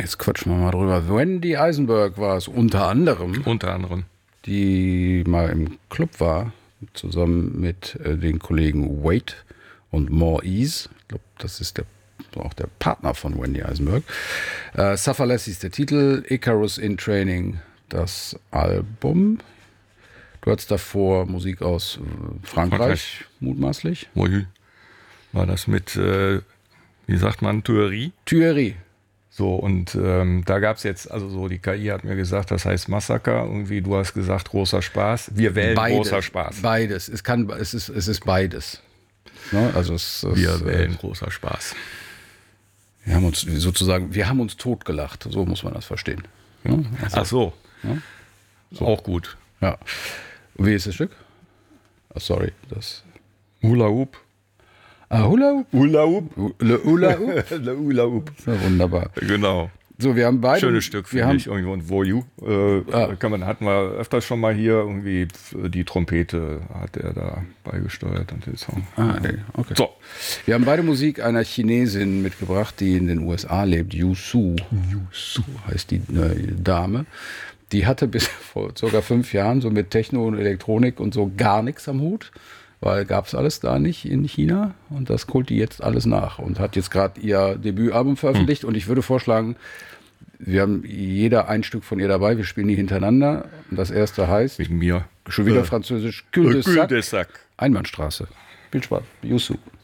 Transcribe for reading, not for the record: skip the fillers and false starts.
Jetzt quatschen wir mal drüber. Wendy Eisenberg war es unter anderem, die mal im Club war, zusammen mit den Kollegen Wade und More Ease. Ich glaube, das ist auch der Partner von Wendy Eisenberg. Suffer Less ist der Titel, Icarus in Training das Album. Du hattest davor Musik aus Frankreich. Mutmaßlich. Oui. War das mit, wie sagt man, Thuerie? Thuerie. So, und da gab es jetzt, also so, die KI hat mir gesagt, das heißt Massaker. Irgendwie, du hast gesagt, großer Spaß. Wir wählen großer Spaß. Beides. Es ist beides. Ne? Also wir wählen großer Spaß. Wir haben uns totgelacht. So muss man das verstehen. Ne? Also, ach so. Ne? So. Auch gut. Ja. Und wie ist das Stück? Oh, sorry. Das Hula Hoop. Hula Hoop? Hula Hoop. Le Hula Hoop? Le Hula Hoop. Ja, wunderbar. Genau. So, wir haben beide. Schönes Stück, finde ich. Irgendwo ein Voyou. Hatten wir öfters schon mal hier. Irgendwie die Trompete hat er da beigesteuert an den Song. Nee, okay. So. Wir haben beide Musik einer Chinesin mitgebracht, die in den USA lebt. Yu Su heißt die Dame. Die hatte bis vor ca. 5 Jahren so mit Techno und Elektronik und so gar nichts am Hut. Weil gab es alles da nicht in China und das holt die jetzt alles nach und hat jetzt gerade ihr Debütalbum veröffentlicht und ich würde vorschlagen, wir haben jeder ein Stück von ihr dabei, wir spielen die hintereinander und das erste heißt, wegen mir, schon wieder französisch, Cul de Sac, Einbahnstraße. Viel Spaß, Yu Su.